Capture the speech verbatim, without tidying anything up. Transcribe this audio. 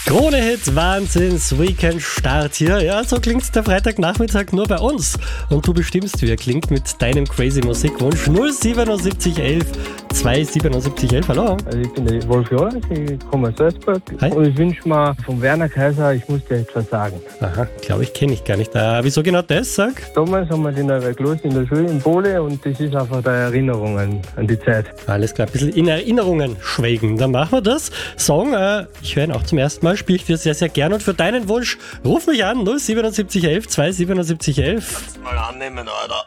Krone-Hit, Wahnsinns, Weekend-Start hier. Ja, so klingt's der Freitagnachmittag nur bei uns. Und du bestimmst, wie er klingt mit deinem crazy Musikwunsch. null siebenundsiebzig elf zweihundertsiebenundsiebzig elf, hallo. Also ich bin der Wolf Jonas, ich komme aus Salzburg. Hi. Und ich wünsche mir von Werner Kaiser, ich muss dir etwas sagen. Aha, glaube ich, kenne ich gar nicht. Äh, wieso genau das, sag? Damals haben wir den los in der Schule in Pole und das ist einfach der Erinnerung an, an die Zeit. Alles klar, ein bisschen in Erinnerungen schwelgen. Dann machen wir das. Song, äh, ich höre ihn auch zum ersten Mal, spiele ich dir sehr, sehr gern. Und für deinen Wunsch, ruf mich an, null siebenundsiebzig elf zweihundertsiebenundsiebzig elf. Mal annehmen, Alter.